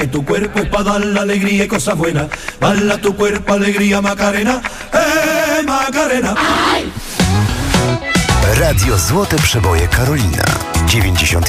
Tu cuerpo es para dar la alegría y cosas buenas. Bala tu cuerpo, alegría, Macarena. Macarena. Radio Złote Przeboje Karolina 91,2.